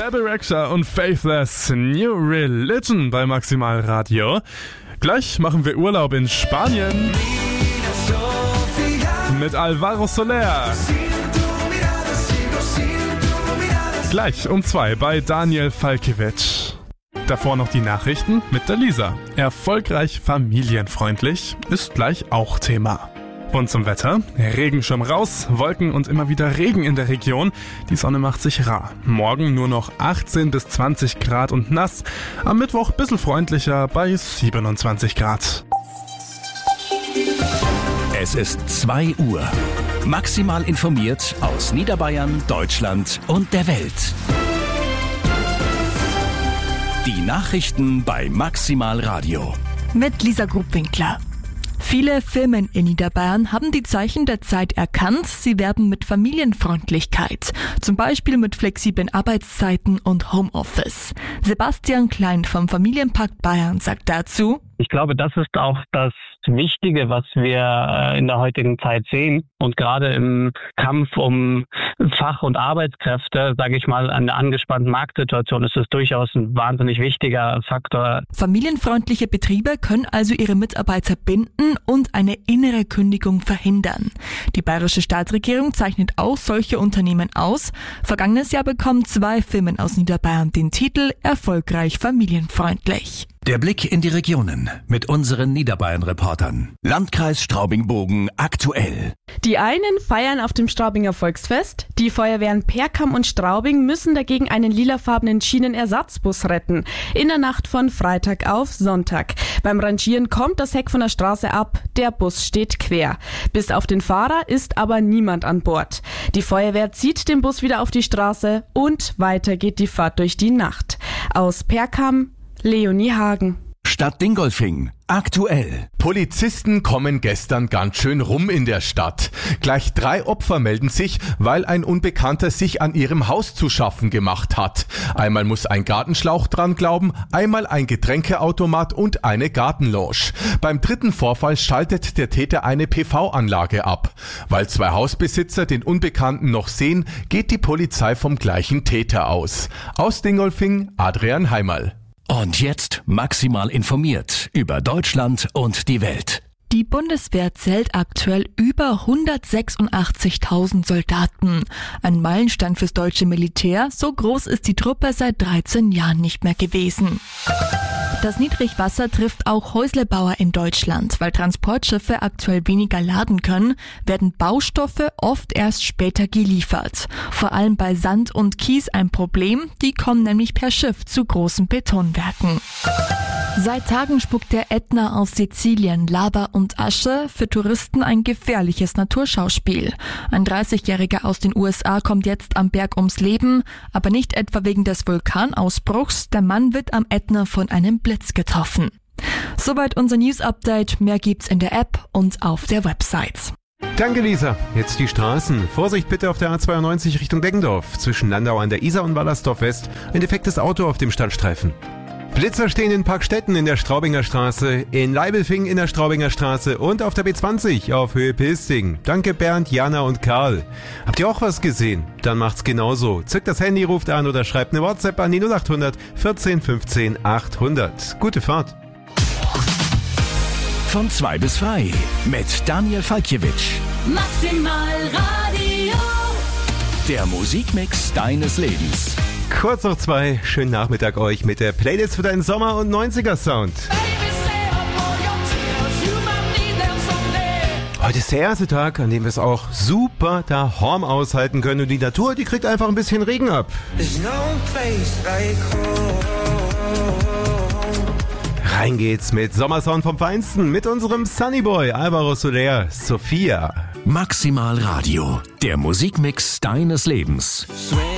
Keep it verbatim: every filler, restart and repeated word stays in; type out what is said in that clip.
Bebe Rexha und Faithless New Religion bei Maximal Radio. Gleich machen wir Urlaub in Spanien mit Alvaro Soler. Gleich um zwei bei Daniel Falkiewicz. Davor noch die Nachrichten mit der Lisa. Erfolgreich familienfreundlich ist gleich auch Thema. Und zum Wetter. Regenschirm raus, Wolken und immer wieder Regen in der Region. Die Sonne macht sich rar. Morgen nur noch achtzehn bis zwanzig Grad und nass. Am Mittwoch ein bisschen freundlicher bei siebenundzwanzig Grad. Es ist zwei Uhr. Maximal informiert aus Niederbayern, Deutschland und der Welt. Die Nachrichten bei Maximal Radio. Mit Lisa Grubwinkler. Viele Firmen in Niederbayern haben die Zeichen der Zeit erkannt. Sie werben mit Familienfreundlichkeit, zum Beispiel mit flexiblen Arbeitszeiten und Homeoffice. Sebastian Klein vom Familienpakt Bayern sagt dazu: Ich glaube, das ist auch das Wichtige, was wir in der heutigen Zeit sehen. Und gerade im Kampf um Fach- und Arbeitskräfte, sage ich mal, an der angespannten Marktsituation ist es durchaus ein wahnsinnig wichtiger Faktor. Familienfreundliche Betriebe können also ihre Mitarbeiter binden und eine innere Kündigung verhindern. Die bayerische Staatsregierung zeichnet auch solche Unternehmen aus. Vergangenes Jahr bekommen zwei Firmen aus Niederbayern den Titel Erfolgreich familienfreundlich. Der Blick in die Regionen mit unseren Niederbayern-Reportern. Landkreis Straubing-Bogen aktuell. Die einen feiern auf dem Straubinger Volksfest. Die Feuerwehren Perkam und Straubing müssen dagegen einen lilafarbenen Schienenersatzbus retten. In der Nacht von Freitag auf Sonntag. Beim Rangieren kommt das Heck von der Straße ab. Der Bus steht quer. Bis auf den Fahrer ist aber niemand an Bord. Die Feuerwehr zieht den Bus wieder auf die Straße und weiter geht die Fahrt durch die Nacht. Aus Perkam, Leonie Hagen. Stadt Dingolfing aktuell. Polizisten kommen gestern ganz schön rum in der Stadt. Gleich drei Opfer melden sich, weil ein Unbekannter sich an ihrem Haus zu schaffen gemacht hat. Einmal muss ein Gartenschlauch dran glauben, einmal ein Getränkeautomat und eine Gartenlounge. Beim dritten Vorfall schaltet der Täter eine P V-Anlage ab. Weil zwei Hausbesitzer den Unbekannten noch sehen, geht die Polizei vom gleichen Täter aus. Aus Dingolfing, Adrian Heimerl. Und jetzt maximal informiert über Deutschland und die Welt. Die Bundeswehr zählt aktuell über hundertsechsundachtzigtausend Soldaten. Ein Meilenstein fürs deutsche Militär. So groß ist die Truppe seit dreizehn Jahren nicht mehr gewesen. Das Niedrigwasser trifft auch Häuslebauer in Deutschland. Weil Transportschiffe aktuell weniger laden können, werden Baustoffe oft erst später geliefert. Vor allem bei Sand und Kies ein Problem. Die kommen nämlich per Schiff zu großen Betonwerken. Seit Tagen spuckt der Ätna auf Sizilien Lava und Asche, für Touristen ein gefährliches Naturschauspiel. Ein dreißigjähriger aus den U S A kommt jetzt am Berg ums Leben, aber nicht etwa wegen des Vulkanausbruchs. Der Mann wird am Ätna von einem Blitz getroffen. Soweit unser News-Update. Mehr gibt's in der App und auf der Website. Danke, Lisa. Jetzt die Straßen. Vorsicht bitte auf der A zweiundneunzig Richtung Deggendorf. Zwischen Landau an der Isar und Wallersdorf West. Ein defektes Auto auf dem Standstreifen. Blitzer stehen in Parkstetten in der Straubinger Straße, in Leibelfing in der Straubinger Straße und auf der B zwanzig auf Höhe Pilsting. Danke Bernd, Jana und Karl. Habt ihr auch was gesehen? Dann macht's genauso. Zückt das Handy, ruft an oder schreibt eine WhatsApp an die null acht hundert vierzehn fünfzehn achthundert. Gute Fahrt. Von zwei bis frei mit Daniel Falkiewicz. Maximal Radio. Der Musikmix deines Lebens. Kurz noch zwei. Schönen Nachmittag euch mit der Playlist für deinen Sommer- und neunziger-Sound. Heute ist der erste Tag, an dem wir es auch super daheim aushalten können. Und die Natur, die kriegt einfach ein bisschen Regen ab. Rein geht's mit Sommersound vom Feinsten, mit unserem Sunnyboy Alvaro Soler, Sophia. Maximal Radio, der Musikmix deines Lebens.